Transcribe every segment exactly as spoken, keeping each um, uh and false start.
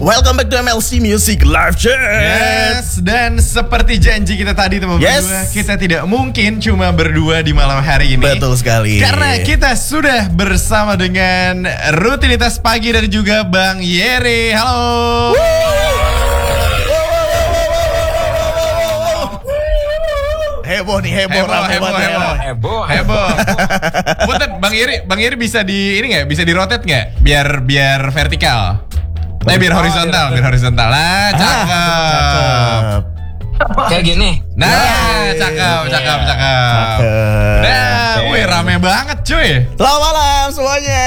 Welcome back to M L C Music Live Chat. Yes, dan seperti janji kita tadi teman Yes. berdua, kita tidak mungkin cuma berdua di malam hari ini. Betul sekali. Karena kita sudah bersama dengan rutinitas pagi dan juga Bang Yeri. Halo. Heboh nih, heboh, Heboh, rame heboh, banget ya. heboh. Heboh, Heboh. Butet, Bang Yeri, Bang Yeri bisa di ini nggak? Bisa di rotate nggak? Biar biar vertikal. Nah, biar horizontal, biar horizontal. Nah, cakep. Cakep. Kayak gini. Nah, cakep, cakep, cakep. Cakep. Nah, wih rame banget cuy. Selamat malam semuanya.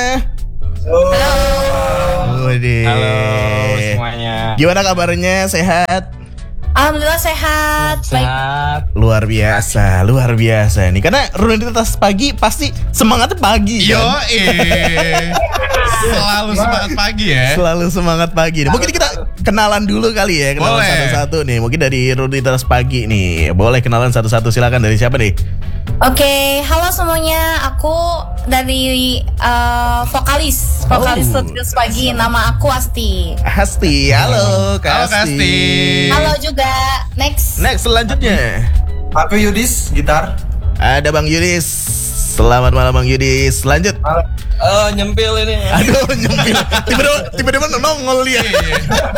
Halo. Widih. Halo semuanya. Gimana kabarnya? Sehat? Alhamdulillah sehat. Baik. Sehat. Luar biasa, luar biasa nih. Karena rutinitas pagi pasti semangatnya pagi. Yo, kan? eh. Selalu semangat pagi ya. Selalu semangat pagi nih. Mungkin kita kenalan dulu kali ya, kenalan Boleh. satu-satu nih. Mungkin dari rutinitas pagi nih. Boleh kenalan satu-satu, silakan. Dari siapa nih? Oke, halo semuanya. Aku dari uh, vokalis, vokalis Oh. Rutinitas Pagi. Nama aku Asti. Asti, halo Kak Halo, Kak Asti. Asti. Halo juga. Next. Next selanjutnya Aku Yudis, gitar. ada Bang Yudis. Selamat malam Bang Yudis. Lanjut. Oh, nyempil ini. Aduh nyempil. Tiba-tiba tiba-tiba nongol dia. Iya.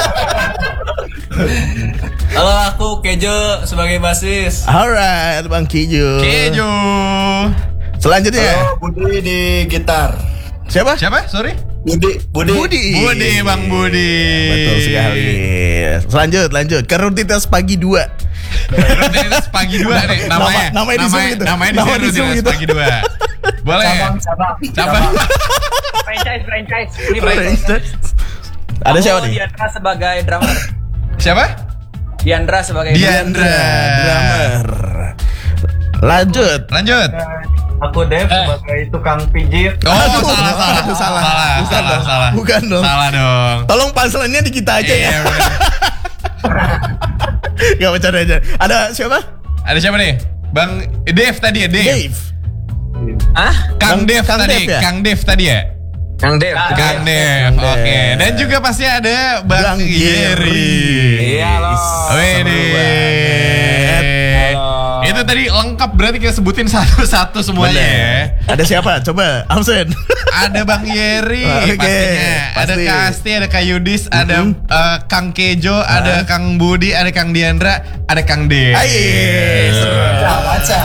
Halo, aku Kejo sebagai basis. Alright Bang Kijo. Kejo. Selanjutnya Halo, Budi di gitar. siapa? Siapa? Sorry. Budi, Budi. Budi. Budi, Bang Budi. Betul sekali. Lanjut, lanjut ke rutinitas pagi dua. Rutinitas pagi dua nih namanya. Nama- namanya di Zoom gitu. Namanya di Nama sini di Zoom rutinitas gitu. pagi dua. Boleh. Cabang, cabang. Cabang. franchise franchise ini Ada siapa Aku nih? Diandra sebagai drummer. Siapa? Diandra sebagai Diandra. Drummer. Lanjut. Lanjut. Aku Dev sebagai tukang pijit. Oh, Aduh, salah, salah, aduh, salah. salah, Bukan salah, dong. salah. Bukan dong. Salah dong. Tolong punchline-nya di kita aja Iya, ya. bener. Gak bercanda aja. Ada siapa? Ada siapa nih? Bang Dev tadi ya, Dev. Dave. Hah? Kang Kang- Dev Kang tadi, Dev ya? Kang Dev tadi ya? Kang Dev. Kang Dev, Kang oke. Dev. Dan juga pasti ada Bang, Bang Yeri. Iya, loh. Wede. Halo. Itu tadi lengkap, berarti kita sebutin satu-satu semuanya ya. Ada siapa? Coba absen. Ada Bang Yeri Oke, pastinya. Ada pasti. Kak Asti, ada Kak Yudis, ada eh, Kang Kejo, ada Kang Budi, ada Kang Diandra, ada Kang Dev. Ayo. Baca.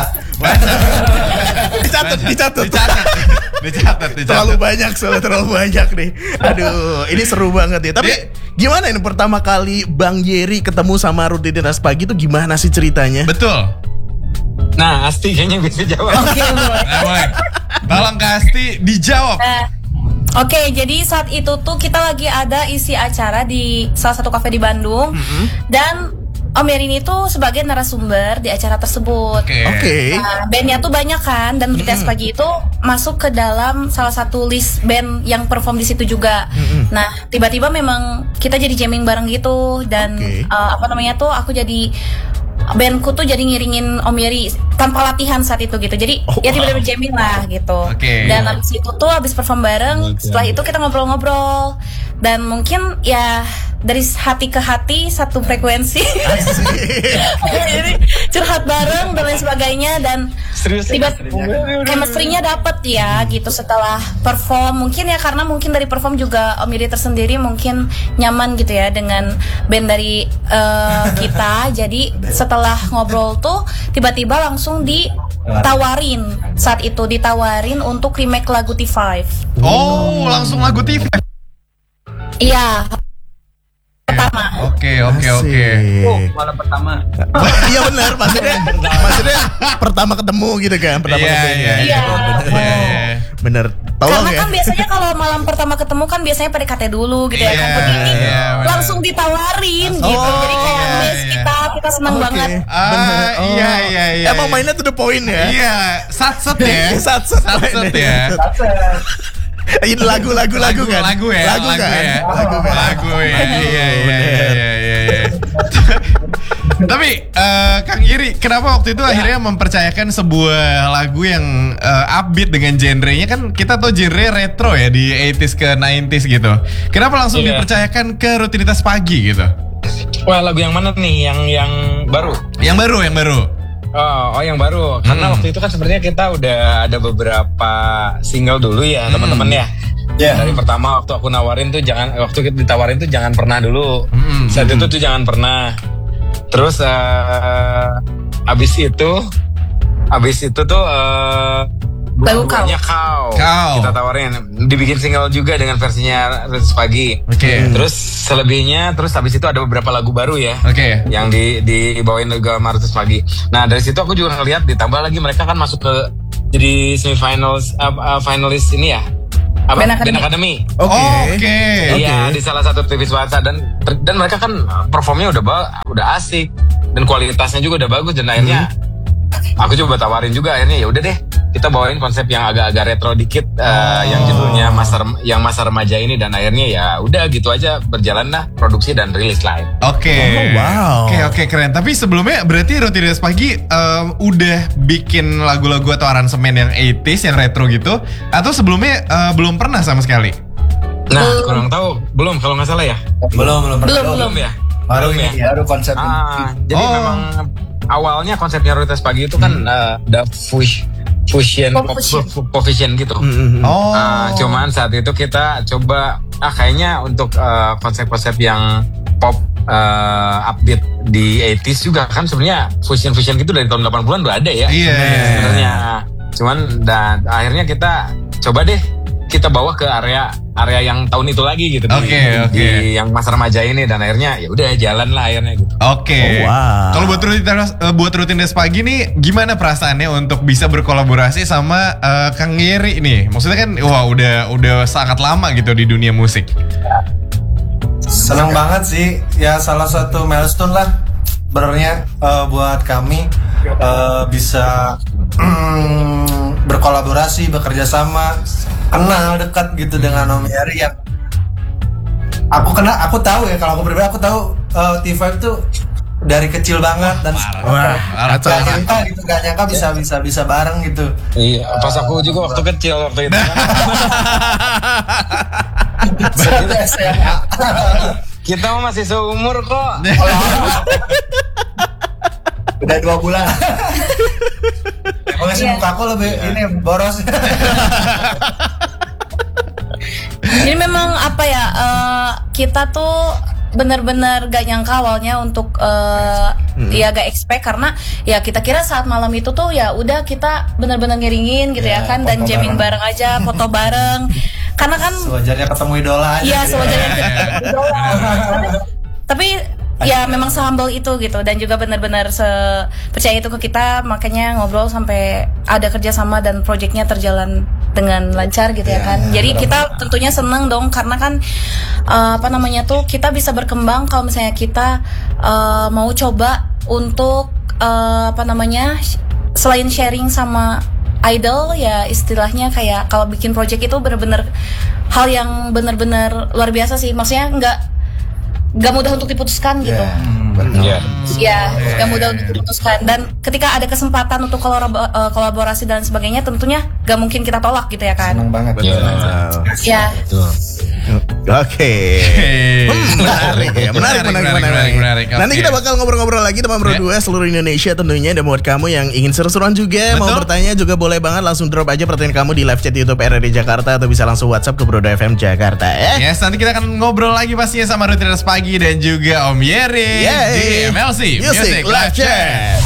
Dicatat, dicatat. Dicatat. Dicatat, dicatat. Terlalu banyak, soalnya terlalu banyak nih. Aduh, ini seru banget ya. Tapi Dia- gimana ini pertama kali Bang Yeri ketemu sama rutinitas pagi itu gimana sih ceritanya? Betul. Nah, Asti kayaknya bisa jawab. Oke, boleh. Nah, boleh. Tolong Kak Asti dijawab. Eh, Oke, jadi saat itu tuh kita lagi ada isi acara di salah satu kafe di Bandung. Dan Om Yeri ini tuh sebagai narasumber di acara tersebut. Oke. Oke. Nah, bandnya tuh banyak kan, dan Rutinitas Pagi itu masuk ke dalam salah satu list band yang perform di situ juga. Nah, tiba-tiba memang kita jadi jamming bareng gitu, dan Oke. uh, apa namanya tuh aku jadi bandku tuh jadi ngiringin Om Yeri tanpa latihan saat itu gitu. Jadi Oh, ya tiba-tiba jamming lah gitu. Oke. Dan habis itu tuh habis perform bareng, setelah itu kita ngobrol-ngobrol, dan mungkin ya dari hati ke hati satu frekuensi. Jadi curhat bareng dan lain sebagainya, dan Serius. tiba chemistry-nya dapet ya gitu setelah perform. Mungkin ya karena mungkin dari perform juga Om Yeri tersendiri mungkin nyaman gitu ya dengan band dari eh, kita. Jadi setelah ngobrol tuh tiba-tiba langsung ditawarin, saat itu ditawarin untuk remake lagu T lima. Oh, langsung lagu T V. Iya, pertama. Oke, oke, oke. Oh, malam pertama. Iya benar, maksudnya maksudnya pertama ketemu gitu kan, pertama Iya, ketemu. iya, iya. Bener. Bener. Tolong Karena ya. kan biasanya kalau malam pertama ketemu kan biasanya P D K T dulu gitu ya. Iya, Kan ini iya, benar. langsung ditawarin gitu. Oh, Jadi kayak iya, mes iya. kita, kita senang Oke. banget. Ah, Bener. Oh. iya, iya, iya. Emang iya. mainnya to the point ya. Iya, sat-set ya. Sat-set Sat-set mainnya. ya. Ini lagu lagu lagu kan. Lagu ya, Lagu lagu kan. ya. Lagu kan. Lagu ya. Aduh, Iya, iya, bener. iya, iya, iya. Tapi eh, Kang Iri, kenapa waktu itu akhirnya mempercayakan sebuah lagu yang eh, upbeat dengan genrenya, kan kita tahu genre retro ya di eighties ke nineties gitu. Kenapa langsung Iya. dipercayakan ke rutinitas pagi gitu? Wah, lagu yang mana nih? Yang yang baru? Yang baru, yang baru. Oh, oh yang baru. Karena Hmm. waktu itu kan sebenarnya kita udah ada beberapa single dulu ya, teman-teman ya. Ya. Dari pertama waktu aku nawarin tuh jangan, waktu kita ditawarin tuh jangan pernah dulu. Hmm, Saat hmm. itu tuh jangan pernah. Terus eh abis itu, abis itu tuh eh Lagu Kau. dua-duanya kau. Kau. Kita tawarin, dibikin single juga dengan versinya Rutinitas Pagi. Oke. Terus selebihnya, terus habis itu ada beberapa lagu baru ya. Oke. Yang di dibawain juga sama Rutinitas Pagi. Nah dari situ aku juga ngeliat, ditambah lagi mereka kan masuk ke jadi semifinals, uh, uh, finalis ini ya, apa? Band Academy. Band Academy. Oke. Oke. Iya, di salah satu T V swasta, dan dan mereka kan performnya udah ba- udah asik dan kualitasnya juga udah bagus, dan akhirnya aku coba tawarin juga, akhirnya ya udah deh kita bawain konsep yang agak-agak retro dikit, uh, yang judulnya masa Rem- yang masa remaja ini, dan akhirnya ya udah gitu aja berjalan lah produksi dan rilis live. Oke. Oh, wow. Oke, oke, keren. Tapi sebelumnya berarti Rutinitas Pagi em, udah bikin lagu-lagu atau aransemen yang eighties, yang retro gitu, atau sebelumnya eh, belum pernah sama sekali? Nah, kurang tahu, belum kalau nggak salah ya. Belum, belum. Belum, Belum ya. Baru Belum ini, baru konsep ini. Ah, jadi Oh. memang awalnya konsepnya Rutinitas Pagi itu kan uh, the fush, fusion, Pop pop, fusion. pop- pop fusion gitu. Mm-mm. Oh. Ah, cuman saat itu kita coba, ah kayaknya untuk uh, konsep-konsep yang pop uh, upbeat di eighties juga kan sebenarnya fusion-fusion gitu dari tahun delapan puluhan udah ada ya. Iya, iya, iya. Sebenarnya. Cuman dan akhirnya kita coba deh kita bawa ke area area yang tahun itu lagi gitu. di- Oke, oke. Di yang masa remaja ini, dan akhirnya ya udah jalan lah akhirnya gitu. Oke. Oh, wow. Kalau buat rutinitas eh, buat rutinitas pagi nih, gimana perasaannya untuk bisa berkolaborasi sama eh, Kang Yeri nih? Maksudnya kan, wah udah udah sangat lama gitu di dunia musik. Senang banget sih, ya salah satu milestone lah sebenarnya eh, buat kami eh, bisa mm, berkolaborasi, bekerja sama, kenal dekat gitu dengan Om Yeri yang aku kenal, aku tahu ya, kalau aku pribadi aku tahu eh, T lima tuh dari kecil banget dan Wah, Parah, gak nyangka gitu, gak nyangka bisa bisa bisa bareng gitu. Iya, pas aku juga waktu kecil waktu itu. Itu S M A. Kita mah masih seumur kok. Udah dua bulan. Emang sih muka aku lebih ini boros. Jadi memang apa ya, eh, kita tuh benar-benar gak nyangka awalnya untuk eh, ya gak expect, karena ya kita kira saat malam itu tuh ya udah kita benar-benar ngiringin gitu ya, Ya, kan, dan foto jamming bareng. bareng aja, foto bareng, karena kan Sewajarnya ketemu idola aja. iya gitu. sewajarnya kita idola. Tapi, tapi ya memang sehumble itu gitu, dan juga benar-benar se- percaya itu ke kita, makanya ngobrol sampai ada kerjasama dan proyeknya terjalan dengan lancar gitu ya, Ya, kan. Jadi benar. kita tentunya seneng dong, karena kan uh, apa namanya tuh kita bisa berkembang kalau misalnya kita uh, mau coba untuk uh, apa namanya, selain sharing sama idol ya, istilahnya kayak kalau bikin project itu bener-bener hal yang bener-bener luar biasa sih, maksudnya nggak nggak mudah untuk diputuskan gitu. Ya, betul. Iya. Ya, gak mudah untuk diputuskan, dan ketika ada kesempatan untuk kolab- eh, kolaborasi dan sebagainya, tentunya gak mungkin kita tolak gitu ya kan. Senang banget. Iya. Wow. Ya, Oke. Hmm, menarik ya, menarik, menarik, menarik, menarik. Nanti Oke. kita bakal ngobrol-ngobrol lagi teman Bro Ya. dua seluruh Indonesia tentunya. Dan buat kamu yang ingin seru-seruan juga, mau Betul. bertanya juga boleh banget, langsung drop aja pertanyaan kamu di live chat YouTube R R D Jakarta, atau bisa langsung WhatsApp ke Bro dua F M Jakarta ya. Yes, nanti kita akan ngobrol lagi pastinya sama Rutinitas Pagi dan juga Om Yeri Yeay. di M L C Music Live Chat.